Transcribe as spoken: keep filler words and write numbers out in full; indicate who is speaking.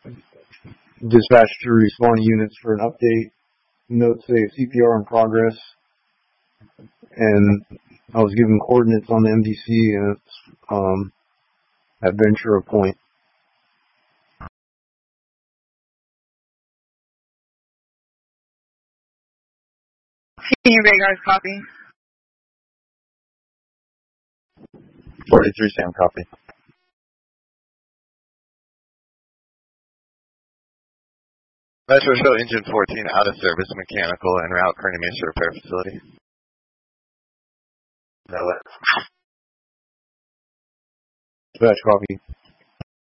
Speaker 1: Dispatch to respond units for an update. Notes say C P R in progress. And I was given coordinates on the M D C, and it's um, at Ventura Point.
Speaker 2: Senior Bay Guards, copy.
Speaker 3: forty-three Sam, copy. Metro show engine fourteen out of service, mechanical, en route Kearney Mesa repair facility.
Speaker 1: Dispatch, copy.